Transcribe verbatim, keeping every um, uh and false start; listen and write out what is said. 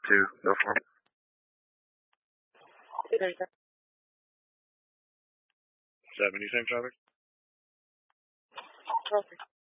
two, go for it. Seventy, same traffic. Perfect.